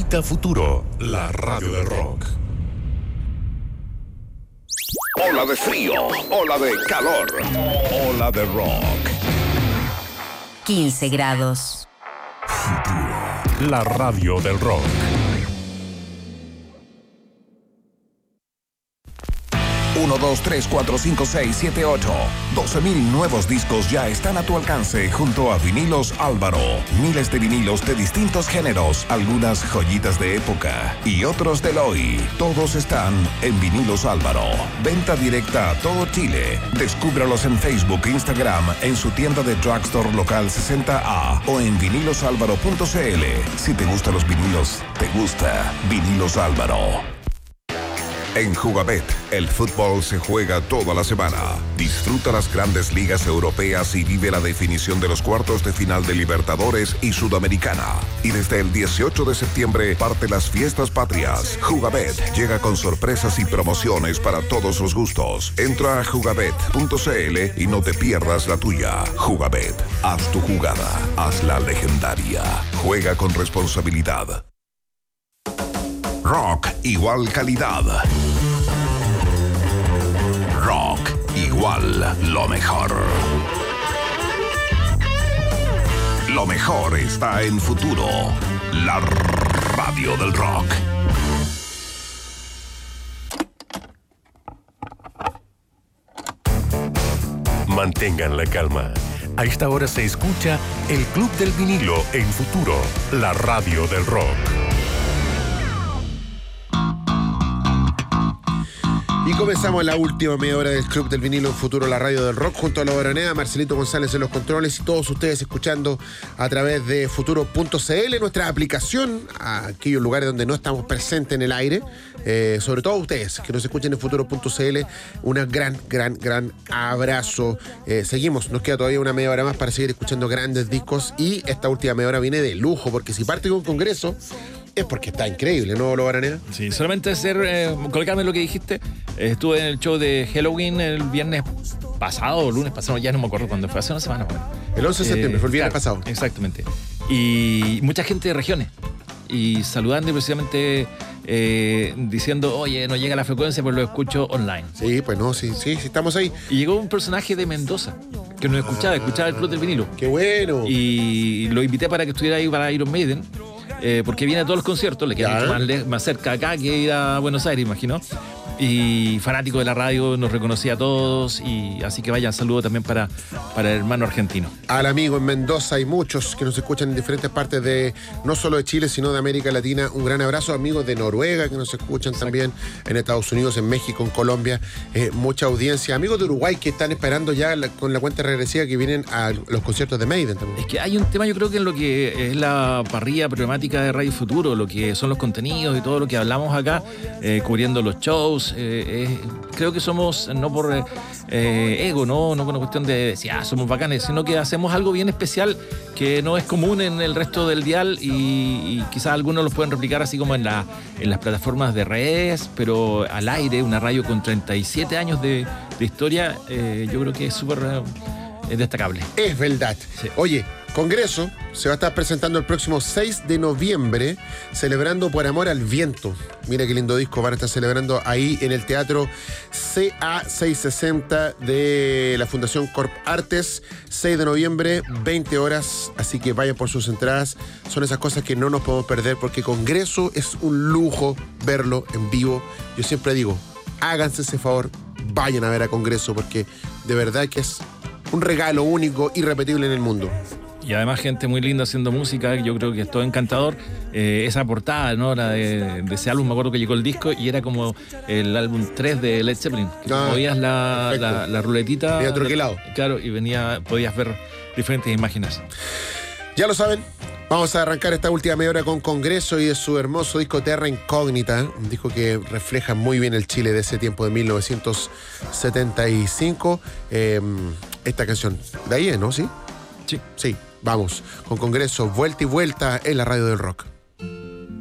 Música Futuro, la radio del rock. Ola de frío, ola de calor, ola de rock. 15 grados. Futuro, la radio del rock. Uno, 2, 3, 4, 5, 6, 7, 8. 12,000 nuevos discos ya están a tu alcance junto a Vinilos Álvaro. Miles de vinilos de distintos géneros, algunas joyitas de época y otros del hoy. Todos están en Vinilos Álvaro. Venta directa a todo Chile. Descúbralos en Facebook e Instagram, en su tienda de Drugstore Local 60A o en vinilosalvaro.cl. Si te gustan los vinilos, te gusta Vinilos Álvaro. En Jugabet, el fútbol se juega toda la semana. Disfruta las grandes ligas europeas y vive la definición de los cuartos de final de Libertadores y Sudamericana. Y desde el 18 de septiembre parte las fiestas patrias. Jugabet llega con sorpresas y promociones para todos los gustos. Entra a jugabet.cl y no te pierdas la tuya. Jugabet, haz tu jugada, hazla legendaria. Juega con responsabilidad. Rock igual calidad. Rock igual lo mejor. Lo mejor está en Futuro, la radio del rock. Mantengan la calma. A esta hora se escucha el Club del Vinilo en Futuro, la radio del rock. Y comenzamos la última media hora del Club del Vinilo en Futuro, la radio del rock, junto a la Baronea, Marcelito González en los controles y todos ustedes escuchando a través de futuro.cl, nuestra aplicación, a aquellos lugares donde no estamos presentes en el aire, sobre todo ustedes que nos escuchen en futuro.cl, un gran abrazo. Seguimos, nos queda todavía una media hora más para seguir escuchando grandes discos y esta última media hora viene de lujo, porque si parte con un congreso es porque está increíble, ¿no, Lo Baranea? Sí, solamente colocarme lo que dijiste. Estuve en el show de Halloween el viernes pasado, o lunes pasado, ya no me acuerdo cuándo fue, hace una semana. Bueno. El 11 de septiembre, fue el viernes pasado. Exactamente. Y mucha gente de regiones. Y saludando y precisamente diciendo, oye, no llega la frecuencia, pero lo escucho online. Sí, pues no, sí, estamos ahí. Y llegó un personaje de Mendoza que nos escuchaba el Club del Vinilo. ¡Qué bueno! Y lo invité para que estuviera ahí para Iron Maiden. Porque viene a todos los conciertos, le queda mucho más cerca acá que ir a Buenos Aires, imagino. Y fanático de la radio, nos reconocía a todos, y así que vayan, saludo también para el hermano argentino. Al amigo en Mendoza, hay muchos que nos escuchan en diferentes partes de, no solo de Chile, sino de América Latina. Un gran abrazo, amigos de Noruega que nos escuchan también, en Estados Unidos, en México, en Colombia, mucha audiencia. Amigos de Uruguay que están esperando ya con la cuenta regresiva que vienen a los conciertos de Maiden también. Es que hay un tema, yo creo que en lo que es la parrilla programática de Radio Futuro, lo que son los contenidos y todo lo que hablamos acá, cubriendo los shows. Creo que somos, no por ego, no por una cuestión de decir, somos bacanes, sino que hacemos algo bien especial que no es común en el resto del dial, y quizás algunos los pueden replicar así como en las plataformas de redes, pero al aire, una radio con 37 años de historia, yo creo que es súper destacable. Es verdad. Sí. Oye, Congreso se va a estar presentando el próximo 6 de noviembre, celebrando Por Amor al Viento. Mira qué lindo disco van a estar celebrando ahí en el Teatro CA660 de la Fundación Corp Artes, 6 de noviembre, 20 horas, así que vayan por sus entradas. Son esas cosas que no nos podemos perder, porque Congreso es un lujo verlo en vivo. Yo siempre digo, háganse ese favor, vayan a ver a Congreso, porque de verdad que es un regalo único, irrepetible en el mundo. Y además gente muy linda haciendo música, yo creo que es todo encantador. Esa portada, ¿no? La de ese álbum, me acuerdo que llegó el disco y era como el álbum 3 de Led Zeppelin. Que movías la ruletita. Venía troquelado. Claro, y podías ver diferentes imágenes. Ya lo saben, vamos a arrancar esta última media hora con Congreso y de su hermoso disco Terra Incógnita, un disco que refleja muy bien el Chile de ese tiempo de 1975. Esta canción, de ahí, ¿no? ¿Sí? Sí. Sí, vamos, con Congreso, vuelta y vuelta en la radio del rock.